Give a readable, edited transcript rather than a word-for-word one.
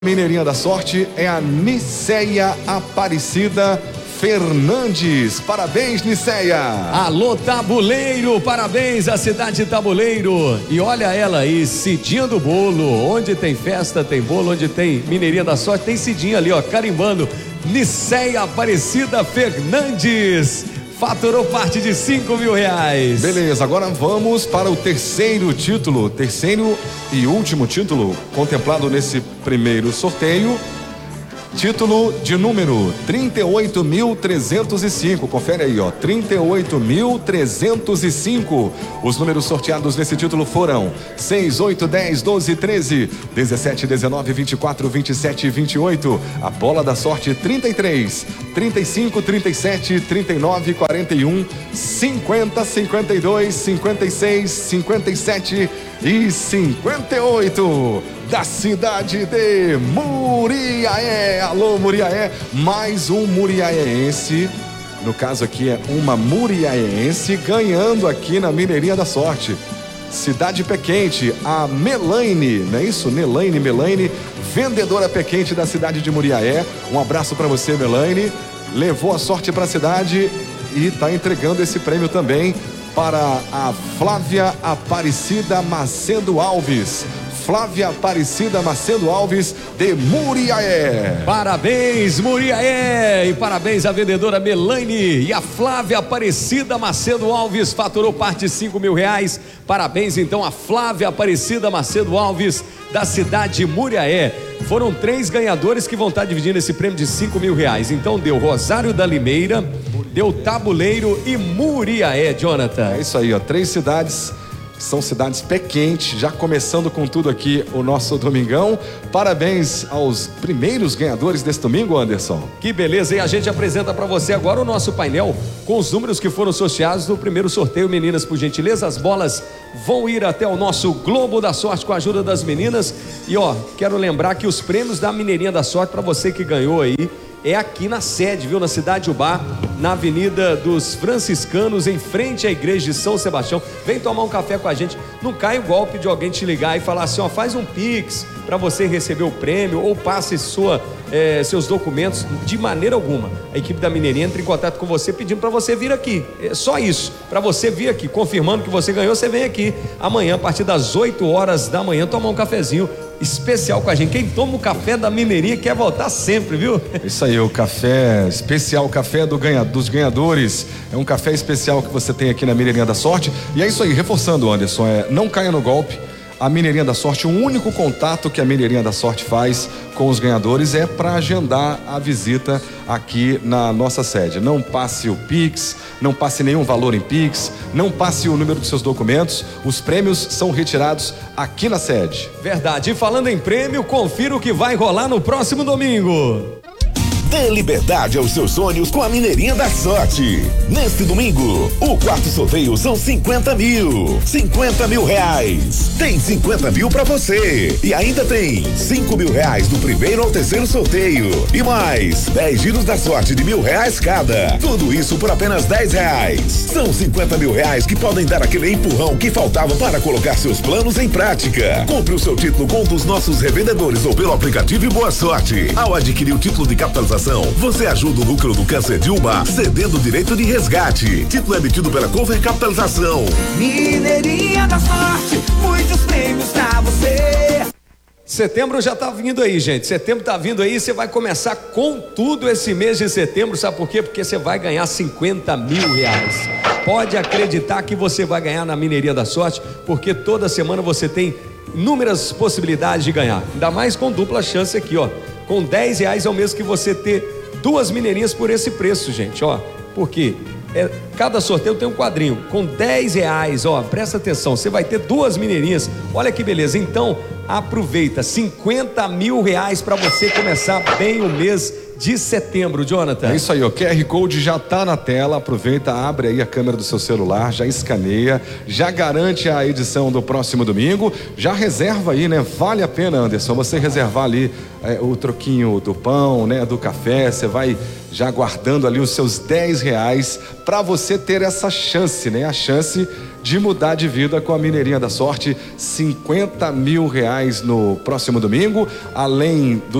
Mineirinha da Sorte é a Niceia Aparecida Fernandes. Parabéns, Niceia! Alô, Tabuleiro, parabéns à cidade de Tabuleiro. E olha ela aí, Cidinha do Bolo. Onde tem festa, tem bolo. Onde tem Mineirinha da Sorte, tem Cidinha ali, ó, carimbando. Niceia Aparecida Fernandes. Faturou parte de R$5.000. Beleza, agora vamos para o terceiro e último título contemplado nesse primeiro sorteio. Título de número 38.305. Confere aí, ó, 38.305. Os números sorteados nesse título foram 6, 8, 10, 12, 13, 17, 19, 24, 27 e 28. A bola da sorte 33, 35, 37, 39, 41, 50, 52, 56, 57 e 58. Da cidade de Muriaé. Alô, Muriaé, mais um muriaense, no caso aqui é uma muriaense ganhando aqui na Mineirinha da Sorte. Cidade Pé Quente, a Melaine, não é isso? Melaine, vendedora Pé Quente da cidade de Muriaé. Um abraço para você, Melaine. Levou a sorte para a cidade e está entregando esse prêmio também para a Flávia Aparecida Macedo Alves. Flávia Aparecida Macedo Alves de Muriaé. Parabéns, Muriaé, e parabéns à vendedora Melaine. E a Flávia Aparecida Macedo Alves faturou parte de R$5.000. Parabéns então a Flávia Aparecida Macedo Alves da cidade de Muriaé. Foram 3 ganhadores que vão estar dividindo esse prêmio de R$5.000. Então deu Rosário da Limeira, deu Tabuleiro e Muriaé, Jonathan. É isso aí, ó, 3 cidades. São cidades Pé Quente, já começando com tudo aqui o nosso domingão. Parabéns aos primeiros ganhadores desse domingo, Anderson. Que beleza, e a gente apresenta para você agora o nosso painel com os números que foram sorteados no primeiro sorteio. Meninas, por gentileza, as bolas vão ir até o nosso Globo da Sorte com a ajuda das meninas. E ó, quero lembrar que os prêmios da Mineirinha da Sorte, para você que ganhou aí, é aqui na sede, viu? Na Cidade Ubá, na Avenida dos Franciscanos, em frente à Igreja de São Sebastião. Vem tomar um café com a gente. Não cai o golpe de alguém te ligar e falar assim, ó, faz um Pix para você receber o prêmio ou passe seus documentos. De maneira alguma. A equipe da Mineirinha entra em contato com você pedindo para você vir aqui. É só isso, para você vir aqui, confirmando que você ganhou. Você vem aqui amanhã, a partir das 8 horas da manhã, tomar um cafezinho especial com a gente. Quem toma o café da Mineirinha quer voltar sempre, viu? Isso aí, o café especial, o café dos ganhadores. É um café especial que você tem aqui na Mineirinha da Sorte. E é isso aí, reforçando, Anderson, não caia no golpe. A Mineirinha da Sorte, o único contato que a Mineirinha da Sorte faz com os ganhadores é para agendar a visita aqui na nossa sede. Não passe o Pix, não passe nenhum valor em Pix, não passe o número dos seus documentos. Os prêmios são retirados aqui na sede. Verdade. E falando em prêmio, confira o que vai rolar no próximo domingo. Dê liberdade aos seus sonhos com a Mineirinha da Sorte. Neste domingo, o quarto sorteio são 50 mil. R$50.000. Tem 50 mil pra você. E ainda tem R$5.000 do primeiro ao terceiro sorteio. E mais 10 giros da sorte de R$1.000 cada. Tudo isso por apenas R$10. São 50 mil reais que podem dar aquele empurrão que faltava para colocar seus planos em prática. Compre o seu título com um dos nossos revendedores ou pelo aplicativo e boa sorte. Ao adquirir o título de capitalização, você ajuda o núcleo do câncer de Ubá, cedendo o direito de resgate. Título emitido pela Cover Capitalização. Mineirinha da Sorte, muitos prêmios pra você. Setembro já tá vindo aí, gente. Setembro tá vindo aí, você vai começar com tudo esse mês de setembro. Sabe por quê? Porque você vai ganhar R$50.000. Pode acreditar que você vai ganhar na Mineirinha da Sorte, porque toda semana você tem inúmeras possibilidades de ganhar. Ainda mais com dupla chance aqui, ó. Com R$10 é o mesmo que você ter 2 mineirinhas por esse preço, gente, ó. Porque cada sorteio tem um quadrinho. Com R$10, ó, presta atenção, você vai ter 2 mineirinhas. Olha que beleza. Então, aproveita, R$50.000 para você começar bem o mês de setembro, Jonathan. É isso aí, o QR Code já tá na tela, aproveita, abre aí a câmera do seu celular, já escaneia, já garante a edição do próximo domingo, já reserva aí, né? Vale a pena, Anderson, você reservar ali o troquinho do pão, né? Do café, você vai já guardando ali os seus R$10 para você ter essa chance, né? A chance de mudar de vida com a Mineirinha da Sorte, R$50 mil no próximo domingo, além do